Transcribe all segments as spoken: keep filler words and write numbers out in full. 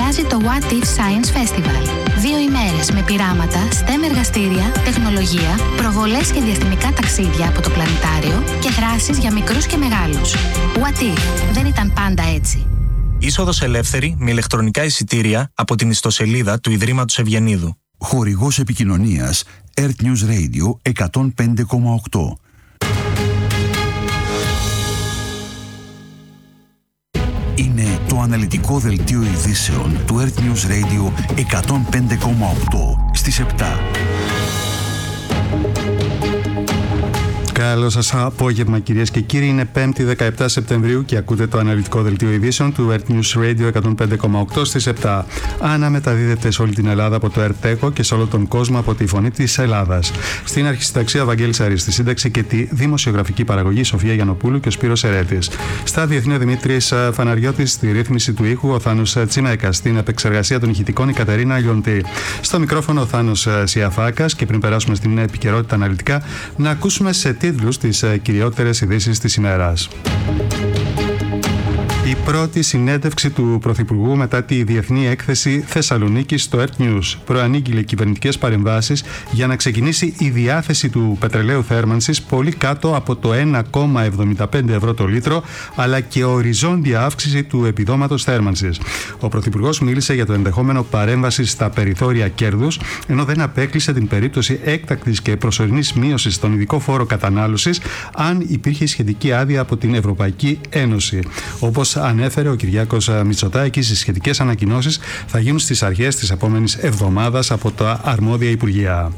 παρουσιάζει το What If Science Festival. Δύο ημέρες με πειράματα, STEM εργαστήρια, τεχνολογία, προβολές και διαστημικά ταξίδια από το πλανητάριο και δράσεις για μικρούς και μεγάλους. What If δεν ήταν πάντα έτσι. Είσοδος ελεύθερη με ηλεκτρονικά εισιτήρια από την ιστοσελίδα του Ιδρύματος Ευγενίδου. Χορηγός επικοινωνίας Earth News Radio εκατόν πέντε κόμμα οκτώ. Είναι το αναλυτικό δελτίο ειδήσεων του Earth News Radio εκατόν πέντε κόμμα οκτώ στις επτά. Καλό σας απόγευμα, κυρίες και κύριοι. Είναι πέμπτη δεκαεπτά Σεπτεμβρίου και ακούτε το αναλυτικό δελτίο ειδήσεων του Earth News Radio εκατόν πέντε κόμμα οκτώ στις επτά. Αναμεταδίδεται σε όλη την Ελλάδα από το Earth και σε όλο τον κόσμο από τη Φωνή της Ελλάδας. Στην αρχισυνταξία Βαγγέλης Αρής, στη σύνταξη και τη δημοσιογραφική παραγωγή Σοφία Γιαννοπούλου και ο Σπύρος Ερέτης. Στα διεθνή Δημήτρης Φαναριώτης, στη ρύθμιση του ήχου ο Θάνος Τσιμέκας, στην επεξεργασία των ηχητικών η Κατερίνα Λιοντή. Στο μικρόφωνο ο Θάνος Σιαφάκας και πριν περάσουμε στην επικαιρότητα αναλυτικά, να ακούσουμε σε τίτλους τις κυριότερες ειδήσεις της ημέρας. Η πρώτη συνέντευξη του Πρωθυπουργού μετά τη διεθνή έκθεση Θεσσαλονίκη στο Earth News προανήγγειλε κυβερνητικές παρεμβάσεις για να ξεκινήσει η διάθεση του πετρελαίου θέρμανσης πολύ κάτω από το ένα κόμμα εβδομήντα πέντε ευρώ το λίτρο, αλλά και οριζόντια αύξηση του επιδόματος θέρμανσης. Ο Πρωθυπουργός μίλησε για το ενδεχόμενο παρέμβαση στα περιθώρια κέρδους, ενώ δεν απέκλεισε την περίπτωση έκτακτης και προσωρινής μείωσης στον ειδικό φόρο κατανάλωσης, αν υπήρχε σχετική άδεια από την Ευρωπαϊκή Ένωση. Όπως ανέφερε ο Κυριάκος Μητσοτάκης, οι σχετικές ανακοινώσεις θα γίνουν στις αρχές της επόμενης εβδομάδας από τα αρμόδια Υπουργεία.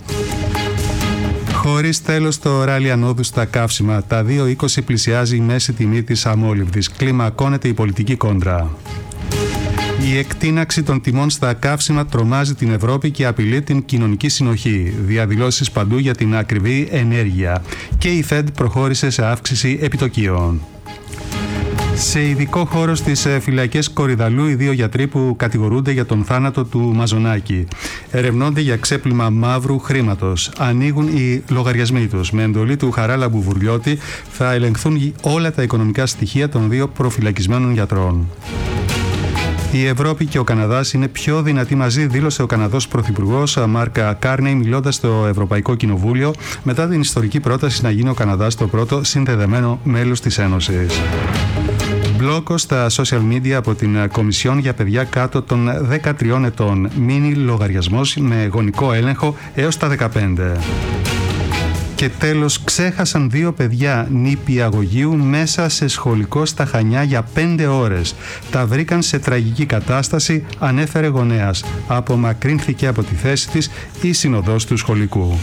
Χωρίς τέλος το ράλι ανόδου στα καύσιμα, τα δύο είκοσι πλησιάζει η μέση τιμή της αμόλυβδης. Κλιμακώνεται η πολιτική κόντρα. Η εκτείναξη των τιμών στα καύσιμα τρομάζει την Ευρώπη και απειλεί την κοινωνική συνοχή. Διαδηλώσεις παντού για την ακριβή ενέργεια. Και η Fed προχώρησε σε αύξηση επιτοκίων. Σε ειδικό χώρο στις φυλακές Κορυδαλού, οι δύο γιατροί που κατηγορούνται για τον θάνατο του Μαζονάκη ερευνώνται για ξέπλυμα μαύρου χρήματος. Ανοίγουν οι λογαριασμοί τους. Με εντολή του Χαράλαμπου Βουρλιώτη θα ελεγχθούν όλα τα οικονομικά στοιχεία των δύο προφυλακισμένων γιατρών. Η Ευρώπη και ο Καναδάς είναι πιο δυνατοί μαζί, δήλωσε ο Καναδός Πρωθυπουργός Μάρκ Κάρνεϊ μιλώντας στο Ευρωπαϊκό Κοινοβούλιο μετά την ιστορική πρόταση να γίνει ο Καναδάς το πρώτο συνδεδεμένο μέλος της Ένωσης. Μπλόκο στα social media από την Κομισιόν για παιδιά κάτω των δεκατριών ετών. Μίνι λογαριασμός με γονικό έλεγχο έως τα δεκαπέντε. Και τέλος, ξέχασαν δύο παιδιά νηπιαγωγείου μέσα σε σχολικό στα Χανιά για πέντε ώρες. Τα βρήκαν σε τραγική κατάσταση, ανέφερε γονέας. Απομακρύνθηκε από τη θέση της η συνοδός του σχολικού.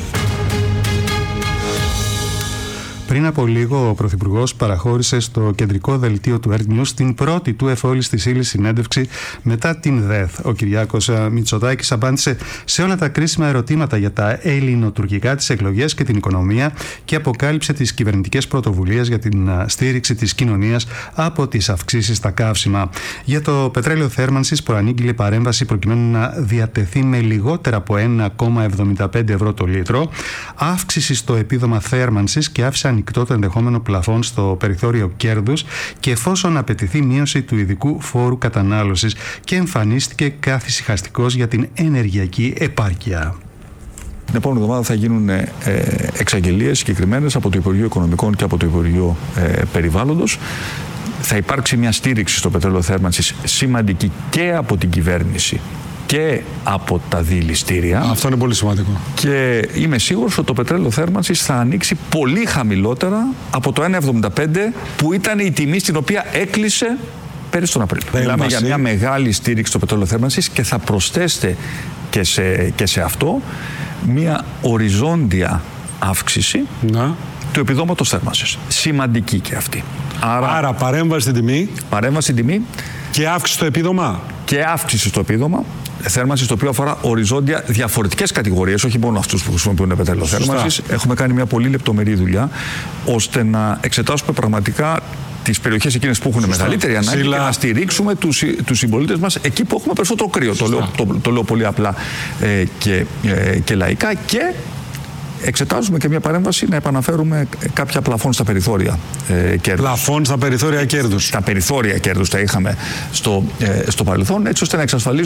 Πριν από λίγο, ο Πρωθυπουργός παραχώρησε στο κεντρικό δελτίο του Earth News την πρώτη του εφόλης της ύλης συνέντευξη μετά την ΔΕΘ. Ο Κυριάκος Μητσοτάκης απάντησε σε όλα τα κρίσιμα ερωτήματα για τα ελληνοτουρκικά, τις εκλογές και την οικονομία και αποκάλυψε τις κυβερνητικές πρωτοβουλίες για την στήριξη της κοινωνίας από τις αυξήσεις στα καύσιμα. Για το πετρέλαιο θέρμανσης προανήγγειλε παρέμβαση προκειμένου να διατεθεί με λιγότερα από ένα κόμμα εβδομήντα πέντε ευρώ το λίτρο, αύξηση στο επίδομα θέρμανσης και άφησε ανοιχτό το ενδεχόμενο πλαφόν στο περιθώριο κέρδους και εφόσον απαιτηθεί μείωση του ειδικού φόρου κατανάλωσης και εμφανίστηκε καθησυχαστικός για την ενεργειακή επάρκεια. Την επόμενη εβδομάδα θα γίνουν ε, εξαγγελίες συγκεκριμένες από το Υπουργείο Οικονομικών και από το Υπουργείο ε, Περιβάλλοντος. Θα υπάρξει μια στήριξη στο πετρέλαιο θέρμανσης σημαντική και από την κυβέρνηση και από τα διηληστήρια. Αυτό είναι πολύ σημαντικό. Και είμαι σίγουρος ότι το πετρέλαιο θέρμανσης θα ανοίξει πολύ χαμηλότερα από το ένα εβδομήντα πέντε που ήταν η τιμή στην οποία έκλεισε πέρυσι τον Απρίλιο. Μιλάμε για μια μεγάλη στήριξη στο πετρέλαιο θέρμανσης και θα προσθέσετε και σε, και σε αυτό μια οριζόντια αύξηση να. του επιδόματος θέρμανσης. Σημαντική και αυτή. Άρα, Άρα παρέμβαση στην τιμή. Παρέμβαση στην τιμή. Και αύξηση στο επίδομα. Και αύξηση στο επίδομα. Θέρμανση το οποίο αφορά οριζόντια διαφορετικές κατηγορίες, όχι μόνο αυτούς που χρησιμοποιούν πετρέλαιο θέρμανσης. Έχουμε κάνει μια πολύ λεπτομερή δουλειά ώστε να εξετάσουμε πραγματικά τις περιοχές εκείνες που έχουν Σωστά. μεγαλύτερη ανάγκη Σύλλα. και να στηρίξουμε τους, τους συμπολίτες μας εκεί που έχουμε περισσότερο κρύο. Το λέω, το, το λέω πολύ απλά ε, και, ε, και λαϊκά. Και εξετάζουμε και μια παρέμβαση να επαναφέρουμε κάποια πλαφόν στα περιθώρια ε, κέρδους. Πλαφόν στα περιθώρια κέρδους. Στα περιθώρια κέρδους τα είχαμε στο, ε, στο παρελθόν, έτσι ώστε να εξασφαλίσουμε